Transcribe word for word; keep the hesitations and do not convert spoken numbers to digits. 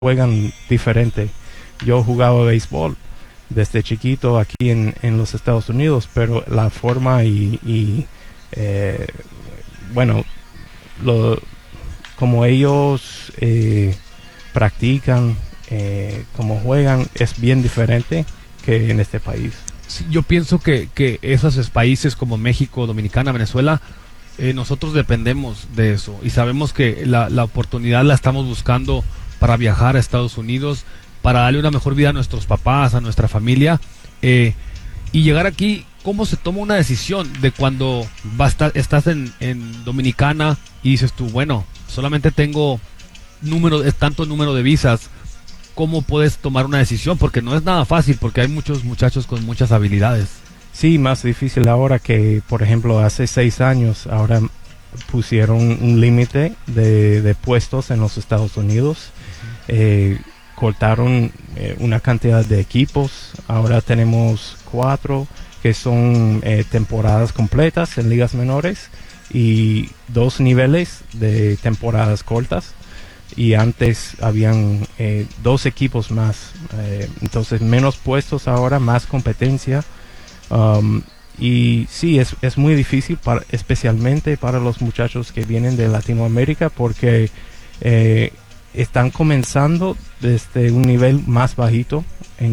juegan diferente. Yo jugaba béisbol desde chiquito aquí en, en los Estados Unidos, pero la forma y, y eh, bueno, lo, como ellos eh, practican, eh, como juegan, es bien diferente que en este país. Sí, yo pienso que, que esos países como México, Dominicana, Venezuela, eh, nosotros dependemos de eso y sabemos que la, la oportunidad la estamos buscando para viajar a Estados Unidos, para darle una mejor vida a nuestros papás, a nuestra familia, eh, y llegar aquí. ¿Cómo se toma una decisión de cuando va a estar, estás en, en Dominicana y dices tú, bueno, solamente tengo número, tanto número de visas? ¿Cómo puedes tomar una decisión? Porque no es nada fácil, porque hay muchos muchachos con muchas habilidades. Sí, más difícil ahora que, por ejemplo, hace seis años, ahora pusieron un límite de, de puestos en los Estados Unidos. Uh-huh. eh, cortaron eh, una cantidad de equipos. Ahora tenemos cuatro que son eh, temporadas completas en ligas menores y dos niveles de temporadas cortas. Y antes habían eh, dos equipos más, eh, entonces menos puestos ahora, más competencia, um, y sí, es, es muy difícil, para, especialmente para los muchachos que vienen de Latinoamérica, porque eh, están comenzando desde un nivel más bajito en